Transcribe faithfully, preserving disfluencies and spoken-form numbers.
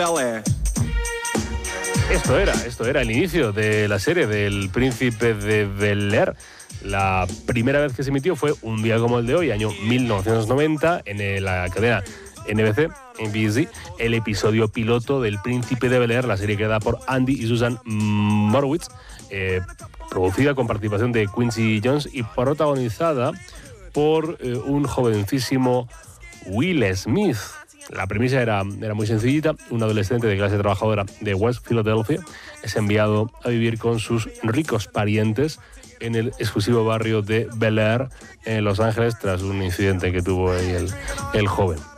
Bel-Air. Esto era, esto era el inicio de la serie del Príncipe de Bel-Air. La primera vez que se emitió fue un día como el de hoy, año mil novecientos noventa, en la cadena N B C, N B C, el episodio piloto del Príncipe de Bel-Air, la serie creada por Andy y Susan Morowitz, eh, producida con participación de Quincy Jones y protagonizada por eh, un jovencísimo Will Smith. La premisa era, era muy sencillita. Un adolescente de clase trabajadora de West Philadelphia es enviado a vivir con sus ricos parientes en el exclusivo barrio de Bel-Air, en Los Ángeles, tras un incidente que tuvo ahí el, el joven.